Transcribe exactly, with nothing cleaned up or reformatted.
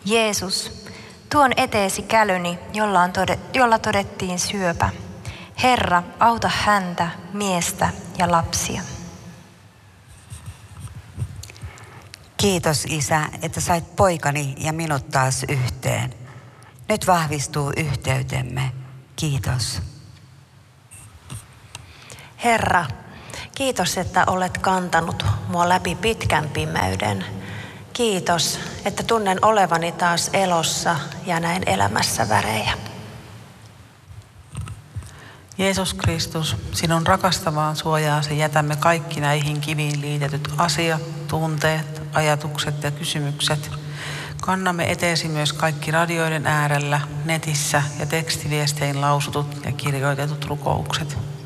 Jeesus, tuon eteesi kälyni, jolla, on tode, jolla todettiin syöpä. Herra, auta häntä, miestä ja lapsia. Kiitos Isä, että sait poikani ja minut taas yhteen. Nyt vahvistuu yhteytemme. Kiitos. Herra, kiitos, että olet kantanut mua läpi pitkän pimeyden. Kiitos, että tunnen olevani taas elossa ja näin elämässä värejä. Jeesus Kristus, sinun rakastavaan suojaasi jätämme kaikki näihin kiviin liitetyt asiat, tunteet, ajatukset ja kysymykset. Kannamme eteesi myös kaikki radioiden äärellä, netissä ja tekstiviestein lausutut ja kirjoitetut rukoukset.